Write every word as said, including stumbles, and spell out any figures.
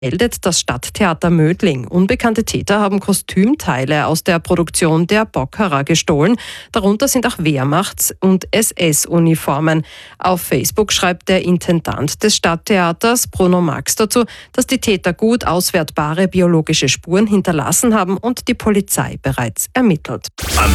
meldet das Stadttheater Mödling. Unbekannte Täter haben Kostümteile aus der Produktion der Bockerer gestohlen. Darunter sind auch Wehrmachts- und S S-Uniformen. Auf Facebook schreibt der Intendant des Stadttheaters, Bruno Max, dazu, dass die Täter gut auswertbare biologische Spuren hinterlassen haben und die Polizei bereits ermittelt.